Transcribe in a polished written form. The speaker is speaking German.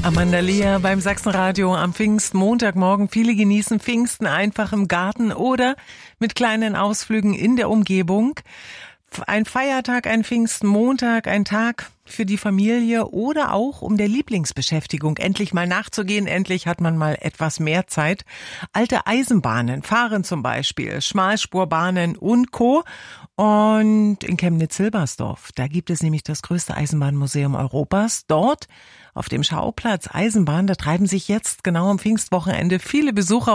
Amanda Lear beim Sachsenradio am Pfingstmontagmorgen. Viele genießen Pfingsten einfach im Garten oder mit kleinen Ausflügen in der Umgebung. Ein Feiertag, ein Pfingstmontag, ein Tag für die Familie oder auch um der Lieblingsbeschäftigung endlich mal nachzugehen. Endlich hat man mal etwas mehr Zeit. Alte Eisenbahnen fahren zum Beispiel, Schmalspurbahnen und Co. Und in Chemnitz-Silbersdorf, da gibt es nämlich das größte Eisenbahnmuseum Europas. Dort auf dem Schauplatz Eisenbahn, da treiben sich jetzt genau am Pfingstwochenende viele Besucher